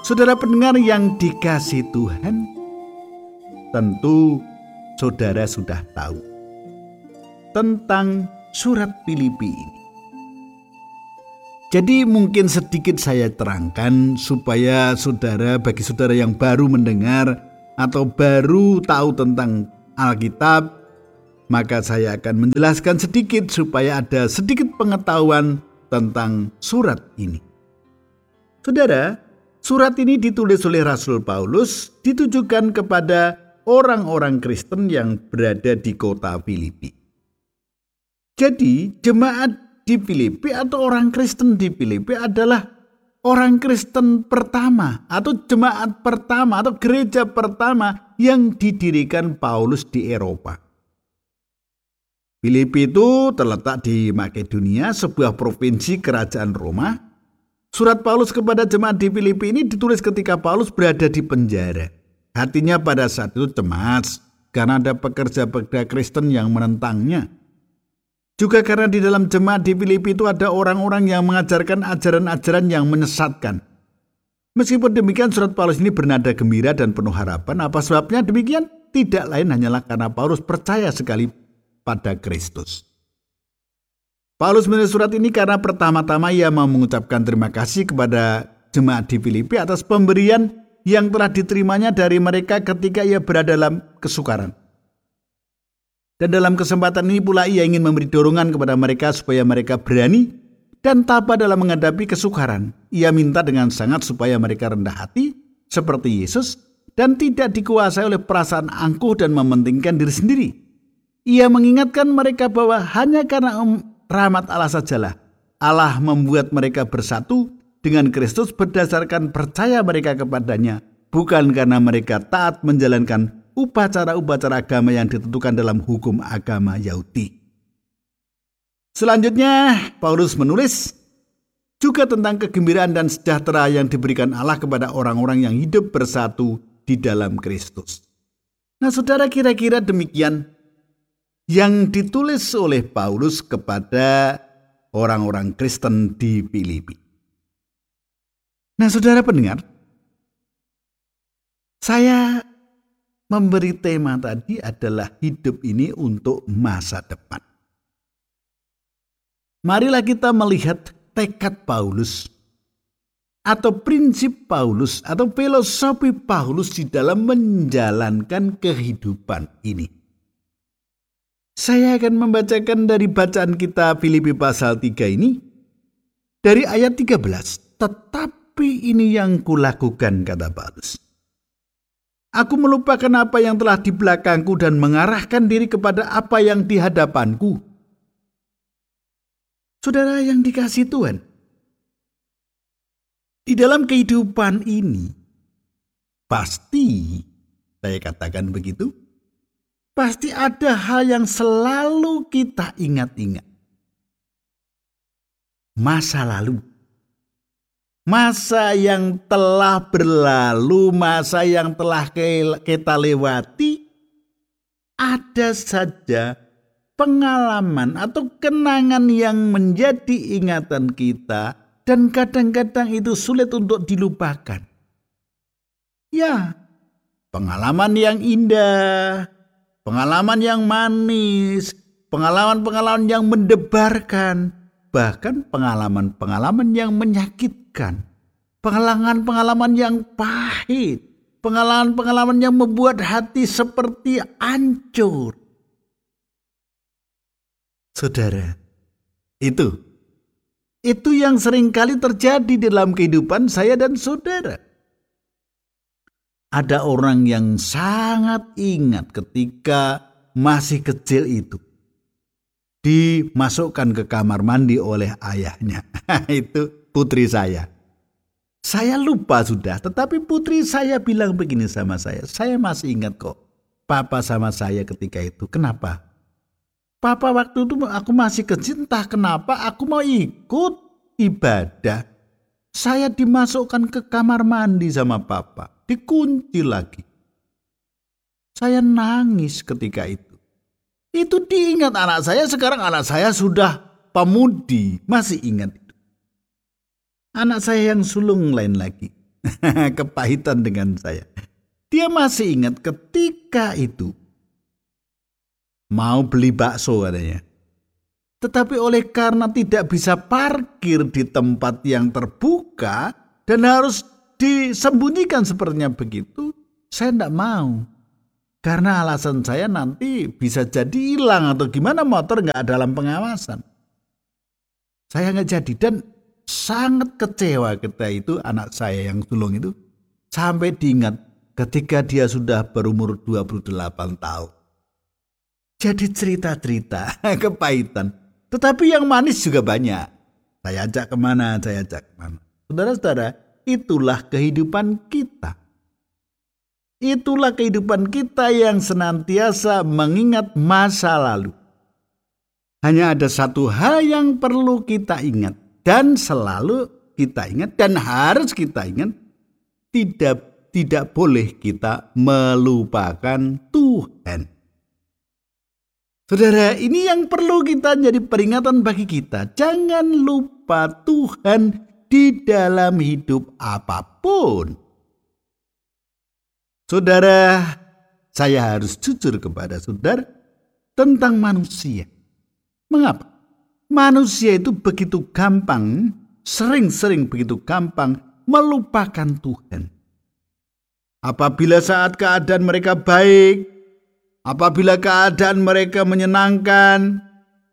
Saudara pendengar yang dikasihi Tuhan, tentu saudara sudah tahu tentang surat Filipi ini. Jadi mungkin sedikit saya terangkan supaya bagi saudara yang baru mendengar atau baru tahu tentang Alkitab, maka saya akan menjelaskan sedikit supaya ada sedikit pengetahuan tentang surat ini. Saudara, surat ini ditulis oleh Rasul Paulus, ditujukan kepada orang-orang Kristen yang berada di kota Filipi. Jadi, jemaat di Filipi atau orang Kristen di Filipi adalah orang Kristen pertama atau jemaat pertama atau gereja pertama yang didirikan Paulus di Eropa. Filipi itu terletak di Makedonia, sebuah provinsi kerajaan Roma. Surat Paulus kepada jemaat di Filipi ini ditulis ketika Paulus berada di penjara. Hatinya pada saat itu cemas karena ada pekerja-pekerja Kristen yang menentangnya. Juga karena di dalam jemaat di Filipi itu ada orang-orang yang mengajarkan ajaran-ajaran yang menyesatkan. Meskipun demikian, surat Paulus ini bernada gembira dan penuh harapan. Apa sebabnya demikian? Tidak lain hanyalah karena Paulus percaya sekali pada Kristus. Paulus menulis surat ini karena pertama-tama ia mau mengucapkan terima kasih kepada jemaat di Filipi atas pemberian yang telah diterimanya dari mereka ketika ia berada dalam kesukaran. Dan dalam kesempatan ini pula ia ingin memberi dorongan kepada mereka supaya mereka berani dan tabah dalam menghadapi kesukaran. Ia minta dengan sangat supaya mereka rendah hati seperti Yesus dan tidak dikuasai oleh perasaan angkuh dan mementingkan diri sendiri. Ia mengingatkan mereka bahwa hanya karena rahmat Allah sajalah Allah membuat mereka bersatu dengan Kristus berdasarkan percaya mereka kepadanya, bukan karena mereka taat menjalankan upacara-upacara agama yang ditentukan dalam hukum agama Yahudi. Selanjutnya, Paulus menulis juga tentang kegembiraan dan sejahtera yang diberikan Allah kepada orang-orang yang hidup bersatu di dalam Kristus. Nah, saudara, kira-kira demikian yang ditulis oleh Paulus kepada orang-orang Kristen di Filipi. Nah, saudara pendengar, saya memberi tema tadi adalah hidup ini untuk masa depan. Marilah kita melihat tekad Paulus atau prinsip Paulus atau filosofi Paulus di dalam menjalankan kehidupan ini. Saya akan membacakan dari bacaan kita Filipi pasal 3 ini. Dari ayat 13. Tetapi ini yang kulakukan, kata Paulus. Aku melupakan apa yang telah di belakangku dan mengarahkan diri kepada apa yang di hadapanku. Saudara yang dikasihi Tuhan, di dalam kehidupan ini, pasti, saya katakan begitu, pasti ada hal yang selalu kita ingat-ingat. Masa lalu. Masa yang telah berlalu, masa yang telah kita lewati, ada saja pengalaman atau kenangan yang menjadi ingatan kita dan kadang-kadang itu sulit untuk dilupakan. Ya, pengalaman yang indah, pengalaman yang manis, pengalaman-pengalaman yang mendebarkan, bahkan pengalaman-pengalaman yang menyakitkan, pengalaman-pengalaman yang pahit, pengalaman-pengalaman yang membuat hati seperti hancur. Saudara, itu yang seringkali terjadi dalam kehidupan saya dan saudara. Ada orang yang sangat ingat ketika masih kecil itu dimasukkan ke kamar mandi oleh ayahnya. Itu putri saya. Saya lupa sudah, tetapi putri saya bilang begini sama saya masih ingat kok. Papa sama saya ketika itu. Kenapa? Papa waktu itu aku masih kecil, entah kenapa aku mau ikut ibadah. Saya dimasukkan ke kamar mandi sama papa, dikunci lagi. Saya nangis ketika itu. Itu diingat anak saya, sekarang anak saya sudah pemudi, masih ingat itu. Anak saya yang sulung lain lagi. Kepahitan dengan saya. Dia masih ingat ketika itu mau beli bakso katanya. Tetapi oleh karena tidak bisa parkir di tempat yang terbuka dan harus disembunyikan sepertinya begitu, saya tidak mau. Karena alasan saya nanti bisa jadi hilang atau gimana motor nggak dalam pengawasan. Saya nggak jadi dan sangat kecewa ketika itu anak saya yang sulung itu sampai diingat ketika dia sudah berumur 28 tahun. Jadi cerita-cerita kepahitan. Tetapi yang manis juga banyak. Saya ajak kemana. Saudara-saudara, itulah kehidupan kita. Itulah kehidupan kita yang senantiasa mengingat masa lalu. Hanya ada satu hal yang perlu kita ingat dan selalu kita ingat dan harus kita ingat. Tidak boleh kita melupakan Tuhan. Saudara, ini yang perlu kita jadi peringatan bagi kita. Jangan lupa Tuhan di dalam hidup apapun. Saudara, saya harus jujur kepada saudara tentang manusia. Mengapa? Manusia itu begitu gampang, sering-sering begitu gampang melupakan Tuhan. Apabila saat keadaan mereka baik, apabila keadaan mereka menyenangkan,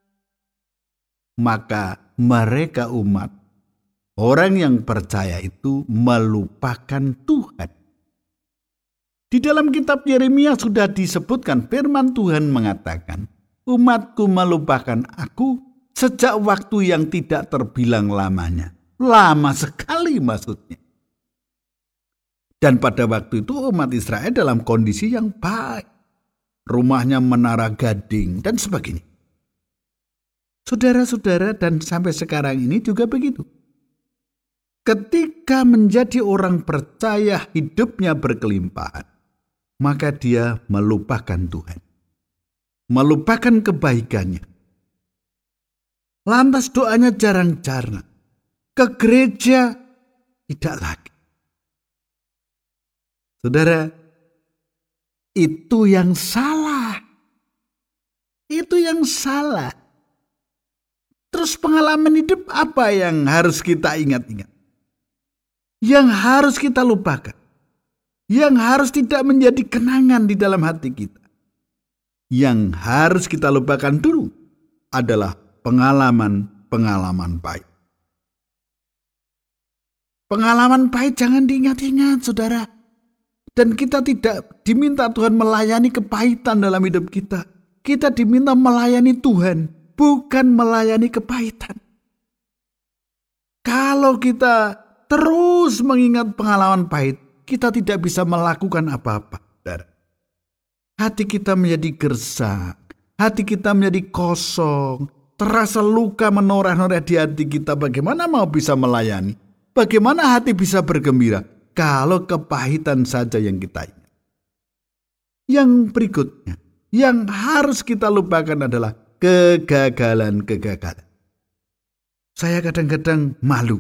maka mereka umat, orang yang percaya itu melupakan Tuhan. Di dalam kitab Yeremia sudah disebutkan firman Tuhan mengatakan, umatku melupakan aku sejak waktu yang tidak terbilang lamanya. Lama sekali maksudnya. Dan pada waktu itu umat Israel dalam kondisi yang baik. Rumahnya menara gading dan sebagainya. Saudara-saudara, dan sampai sekarang ini juga begitu. Ketika menjadi orang percaya hidupnya berkelimpahan, maka dia melupakan Tuhan. Melupakan kebaikannya. Lantas doanya jarang-jarang. Ke gereja tidak lagi. Saudara, itu yang salah. Itu yang salah. Terus pengalaman hidup apa yang harus kita ingat-ingat? Yang harus kita lupakan? Yang harus tidak menjadi kenangan di dalam hati kita? Yang harus kita lupakan dulu adalah pengalaman-pengalaman pahit. Pengalaman pahit jangan diingat-ingat, saudara. Dan kita tidak diminta Tuhan melayani kepahitan dalam hidup kita. Kita diminta melayani Tuhan, bukan melayani kepahitan. Kalau kita terus mengingat pengalaman pahit, kita tidak bisa melakukan apa-apa. Hati kita menjadi gersang, hati kita menjadi kosong, terasa luka menoreh-noreh di hati kita. Bagaimana mau bisa melayani? Bagaimana hati bisa bergembira? Kalau kepahitan saja yang kita ingat. Yang berikutnya, yang harus kita lupakan adalah kegagalan-kegagalan. Saya kadang-kadang malu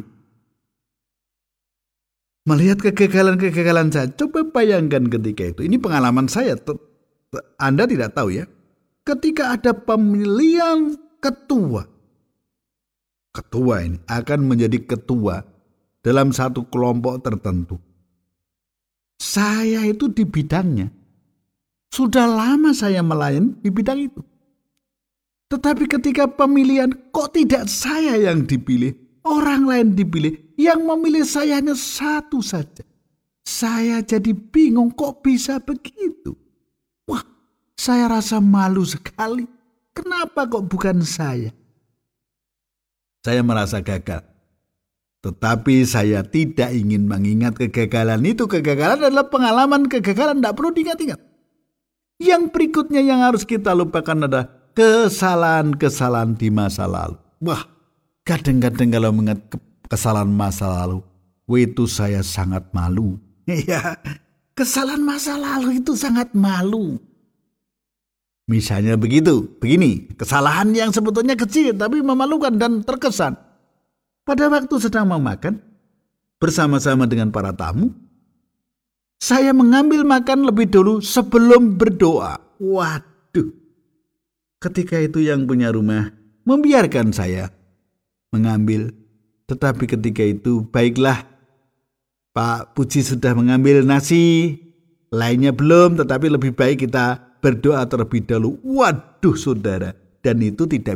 melihat kegagalan-kegagalan saya. Coba bayangkan ketika itu. Ini pengalaman saya. Anda tidak tahu ya. Ketika ada pemilihan ketua. Ketua ini akan menjadi ketua dalam satu kelompok tertentu. Saya itu di bidangnya. Sudah lama saya melayani di bidang itu. Tetapi ketika pemilihan, kok tidak saya yang dipilih? Orang lain dipilih. Yang memilih saya hanya satu saja. Saya jadi bingung, kok bisa begitu? Wah, saya rasa malu sekali. Kenapa kok bukan saya? Saya merasa gagal. Tetapi saya tidak ingin mengingat kegagalan itu. Kegagalan adalah pengalaman kegagalan. Tidak perlu diingat-ingat. Yang berikutnya yang harus kita lupakan adalah kesalahan-kesalahan di masa lalu. Wah, kadang-kadang kalau mengingat kesalahan masa lalu, itu saya sangat malu. Ya, kesalahan masa lalu itu sangat malu. Misalnya begini, kesalahan yang sebetulnya kecil tapi memalukan dan terkesan. Pada waktu sedang mau makan, bersama-sama dengan para tamu. Saya mengambil makan lebih dulu sebelum berdoa. Waduh. Ketika itu yang punya rumah membiarkan saya mengambil. Tetapi ketika itu, baiklah, Pak Puji sudah mengambil nasi, lainnya belum, tetapi lebih baik kita berdoa terlebih dahulu. Waduh saudara, dan itu tidak